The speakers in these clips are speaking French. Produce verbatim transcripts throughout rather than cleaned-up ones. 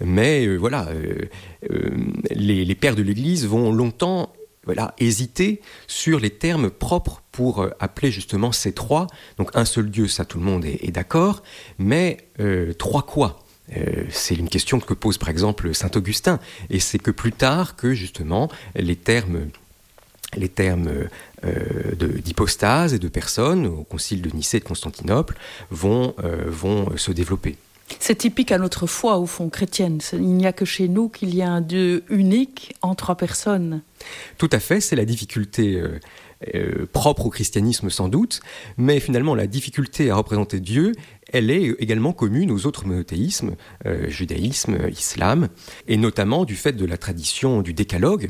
Mais euh, voilà, euh, euh, les, les pères de l'Église vont longtemps voilà, hésiter sur les termes propres pour euh, appeler justement ces trois. Donc un seul Dieu, ça tout le monde est, est d'accord, mais euh, trois quoi ? Euh, c'est une question que pose par exemple saint Augustin, et c'est que plus tard que justement les termes, les termes euh, de, d'hypostase et de personnes au concile de Nicée et de Constantinople vont, euh, vont se développer. C'est typique à notre foi, au fond, chrétienne. Il n'y a que chez nous qu'il y a un Dieu unique en trois personnes. Tout à fait, c'est la difficulté euh, euh, propre au christianisme sans doute, mais finalement la difficulté à représenter Dieu, elle est également commune aux autres monothéismes, euh, judaïsme, islam, et notamment du fait de la tradition du décalogue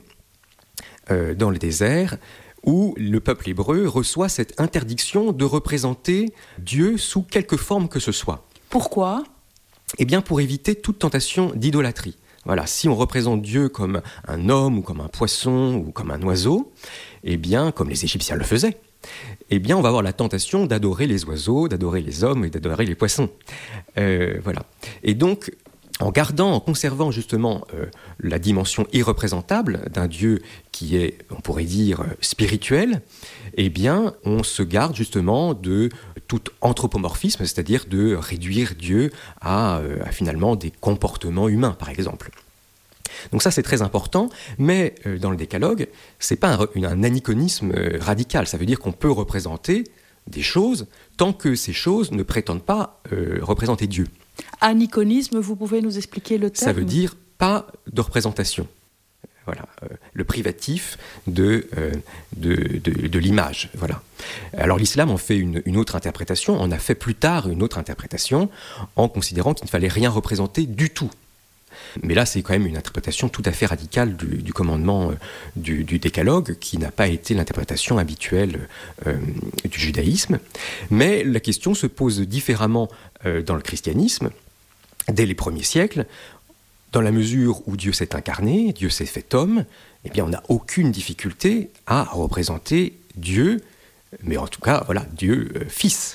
euh, dans le désert, où le peuple hébreu reçoit cette interdiction de représenter Dieu sous quelque forme que ce soit. Pourquoi ? Eh bien, pour éviter toute tentation d'idolâtrie. Voilà, si on représente Dieu comme un homme ou comme un poisson ou comme un oiseau, eh bien, comme les Égyptiens le faisaient, eh bien, on va avoir la tentation d'adorer les oiseaux, d'adorer les hommes et d'adorer les poissons. Euh, voilà. Et donc, en gardant, en conservant justement euh, la dimension irreprésentable d'un Dieu qui est, on pourrait dire, spirituel, eh bien, on se garde justement de tout anthropomorphisme, c'est-à-dire de réduire Dieu à, euh, à finalement des comportements humains, par exemple. Donc ça, c'est très important, mais euh, dans le décalogue, c'est pas un, un aniconisme euh, radical. Ça veut dire qu'on peut représenter des choses tant que ces choses ne prétendent pas euh, représenter Dieu. Aniconisme, vous pouvez nous expliquer le terme ? Ça veut dire pas de représentation. Voilà, euh, le privatif de, euh, de, de, de l'image. Voilà. Alors l'islam en fait une, une autre interprétation, en a fait plus tard une autre interprétation, en considérant qu'il ne fallait rien représenter du tout. Mais là, c'est quand même une interprétation tout à fait radicale du, du commandement euh, du, du décalogue, qui n'a pas été l'interprétation habituelle euh, du judaïsme. Mais la question se pose différemment euh, dans le christianisme, dès les premiers siècles. Dans la mesure où Dieu s'est incarné, Dieu s'est fait homme, eh bien on n'a aucune difficulté à représenter Dieu, mais en tout cas, voilà, Dieu euh, Fils.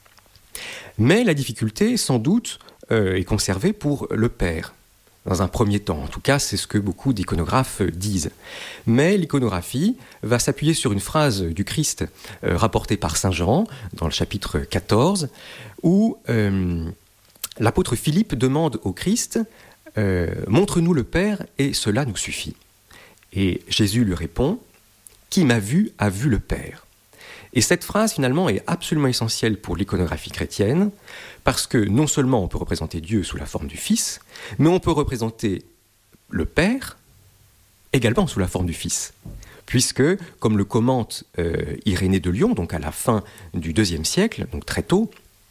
Mais la difficulté, sans doute, euh, est conservée pour le Père, dans un premier temps. En tout cas, c'est ce que beaucoup d'iconographes disent. Mais l'iconographie va s'appuyer sur une phrase du Christ euh, rapportée par saint Jean, dans le chapitre quatorze, où euh, l'apôtre Philippe demande au Christ Euh, « Montre-nous le Père, et cela nous suffit. » Et Jésus lui répond « Qui m'a vu, a vu le Père. » Et cette phrase, finalement, est absolument essentielle pour l'iconographie chrétienne, parce que non seulement on peut représenter Dieu sous la forme du Fils, mais on peut représenter le Père également sous la forme du Fils. Puisque, comme le commente euh, Irénée de Lyon, donc à la fin du deuxième siècle, donc très tôt,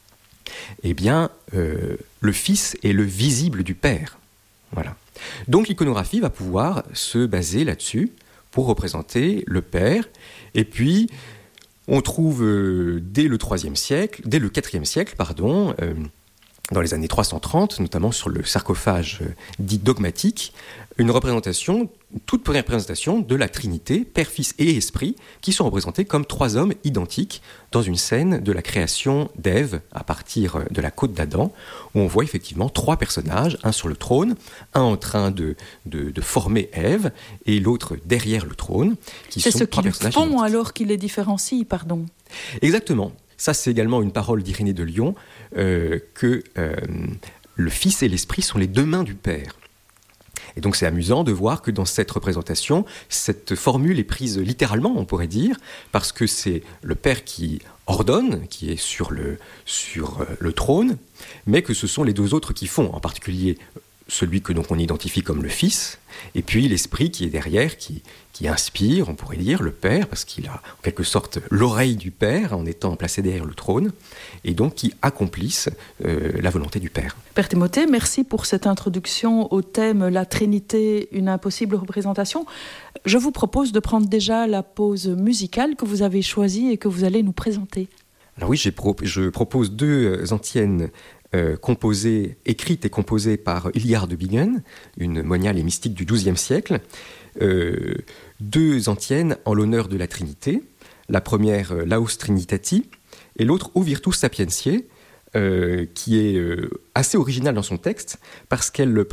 eh bien, euh, le Fils est le visible du Père. Voilà. Donc l'iconographie va pouvoir se baser là-dessus pour représenter le Père. Et puis, on trouve euh, dès le troisième siècle, dès le quatrième siècle, pardon, euh, dans les années trois cent trente, notamment sur le sarcophage euh, dit dogmatique, une représentation, une toute première représentation de la Trinité, Père, Fils et Esprit, qui sont représentés comme trois hommes identiques dans une scène de la création d'Ève à partir de la côte d'Adam, où on voit effectivement trois personnages, un sur le trône, un en train de, de, de former Ève, et l'autre derrière le trône, qui c'est sont ce trois qui personnages font identiques. alors qui les différencie, pardon. Exactement. Ça, c'est également une parole d'Irénée de Lyon, euh, que euh, le Fils et l'Esprit sont les deux mains du Père. Et donc c'est amusant de voir que dans cette représentation, cette formule est prise littéralement, on pourrait dire, parce que c'est le Père qui ordonne, qui est sur le, sur le trône, mais que ce sont les deux autres qui font, en particulier celui que donc on identifie comme le Fils, et puis l'Esprit qui est derrière, qui, qui inspire, on pourrait dire, le Père, parce qu'il a en quelque sorte l'oreille du Père en étant placé derrière le trône, et donc qui accomplissent euh, la volonté du Père. Père Timothée, merci pour cette introduction au thème « La Trinité, une impossible représentation ». Je vous propose de prendre déjà la pause musicale que vous avez choisie et que vous allez nous présenter. Alors oui, j'ai pro- je propose deux antiennes Euh, composée, écrite et composée par Hilliard de Bingen, une moniale et mystique du douzième siècle, euh, deux antiennes en l'honneur de la Trinité, la première euh, Laus Trinitati, et l'autre O Virtus Sapientiae, euh, qui est euh, assez originale dans son texte, parce qu'elle